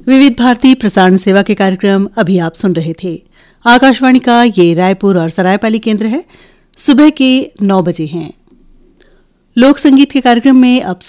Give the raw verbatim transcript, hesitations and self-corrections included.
विविध भारती प्रसारण सेवा के कार्यक्रम अभी आप सुन रहे थे। आकाशवाणी का ये रायपुर और सरायपाली केंद्र है। सुबह के नौ बजे हैं। लोक संगीत के कार्यक्रम में अब